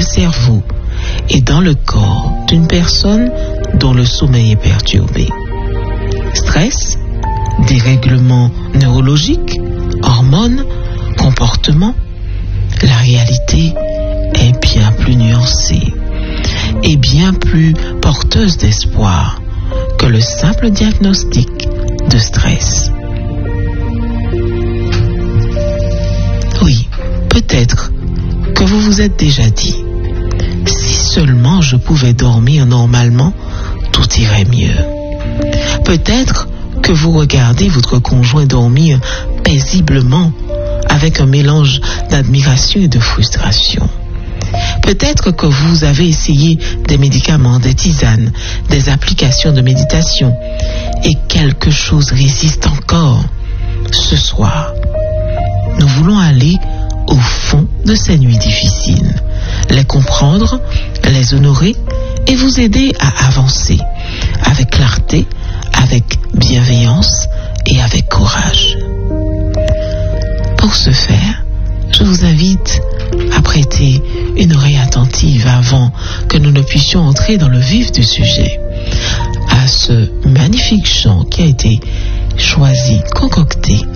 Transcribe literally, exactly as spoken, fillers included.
cerveau et dans le corps d'une personne dont le sommeil est perturbé. Stress, dérèglements neurologiques, hormones, comportements. La réalité est bien plus nuancée et bien plus porteuse d'espoir que le simple diagnostic de stress. Oui, peut-être que vous vous êtes déjà dit, si seulement je pouvais dormir normalement, tout irait mieux. Peut-être que vous regardez votre conjoint dormir paisiblement avec un mélange d'admiration et de frustration. Peut-être que vous avez essayé des médicaments, des tisanes, des applications de méditation et quelque chose résiste encore. Ce soir, nous voulons aller au fond de ces nuits difficiles, les comprendre, les honorer et vous aider à avancer avec clarté, avec bienveillance et avec courage. Pour ce faire, je vous invite à prêter une oreille attentive avant que nous ne puissions entrer dans le vif du sujet, à ce magnifique chant qui a été choisi, concocté